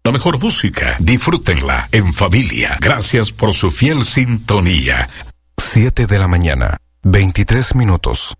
la mejor música. Disfrútenla en familia. Gracias por su fiel sintonía. 7 de la mañana, 23 minutos.